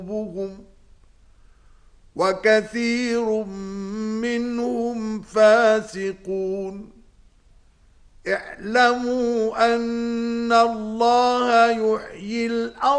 وكثير منهم فاسقون اعلموا أن الله يحيي الأرض